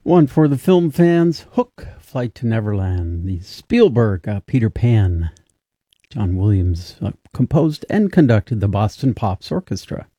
One for the film fans, Hook, Flight to Neverland. The Spielberg, Peter Pan. John Williams composed and conducted the Boston Pops Orchestra.